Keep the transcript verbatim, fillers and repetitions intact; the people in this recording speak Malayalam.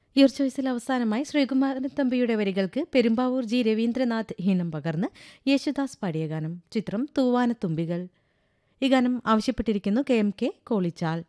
യുവർ ചോയ്സിൽ അവസാനമായി ശ്രീകുമാരൻ തമ്പിയുടെ വരികൾക്ക് പെരുമ്പാവൂർ ജി രവീന്ദ്രനാഥ് ഈണം പകർന്ന് യേശുദാസ് പാടിയ ഗാനം. ചിത്രം തൂവാനത്തുമ്പികൾ. ഈ ഗാനം ആവശ്യപ്പെട്ടിരിക്കുന്നു കെ എം കെ കോളിച്ചാൽ.